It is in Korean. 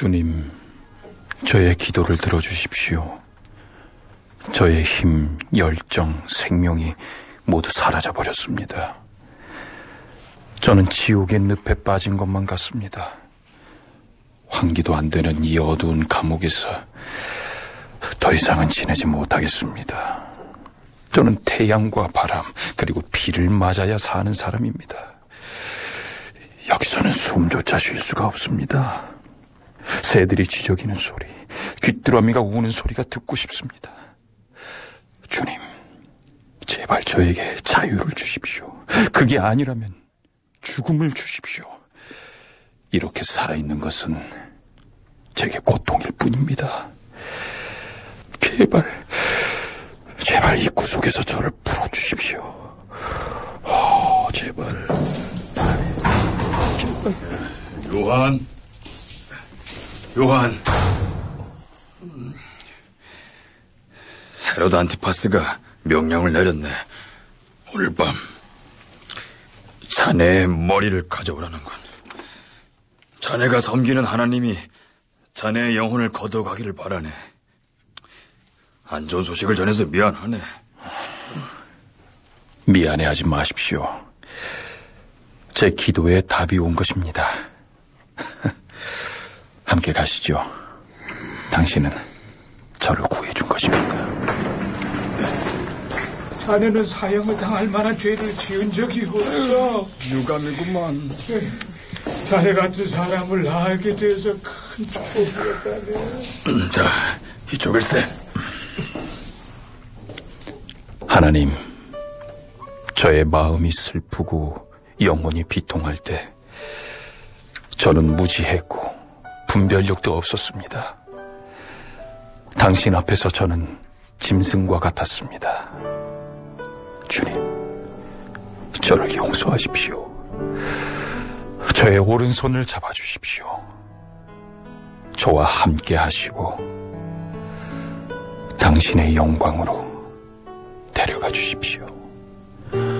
주님, 저의 기도를 들어주십시오. 저의 힘, 열정, 생명이 모두 사라져버렸습니다. 저는 지옥의 늪에 빠진 것만 같습니다. 환기도 안 되는 이 어두운 감옥에서 더 이상은 지내지 못하겠습니다. 저는 태양과 바람 그리고 비를 맞아야 사는 사람입니다. 여기서는 숨조차 쉴 수가 없습니다. 새들이 지저귀는 소리, 귀뚜라미가 우는 소리가 듣고 싶습니다. 주님, 제발 저에게 자유를 주십시오. 그게 아니라면 죽음을 주십시오. 이렇게 살아있는 것은 제게 고통일 뿐입니다. 제발 이 구속에서 저를 풀어주십시오. 제발. 요한. 헤로드 안티파스가 명령을 내렸네. 오늘 밤 자네의 머리를 가져오라는 건 자네가 섬기는 하나님이 자네의 영혼을 거둬가기를 바라네. 안 좋은 소식을 전해서 미안하네. 미안해하지 마십시오. 제 기도에 답이 온 것입니다. 함께 가시죠. 당신은 저를 구해준 것입니다. 자네는 사형을 당할 만한 죄를 지은 적이 없어. 유감이구만. 자네 같은 사람을 알게 돼서 큰 축복이었다네. 자, 이쪽일세. 하나님, 저의 마음이 슬프고 영혼이 비통할 때 저는 무지했고 분별력도 없었습니다. 당신 앞에서 저는 짐승과 같았습니다. 주님, 저를 용서하십시오. 저의 오른손을 잡아주십시오. 저와 함께 하시고 당신의 영광으로 데려가 주십시오.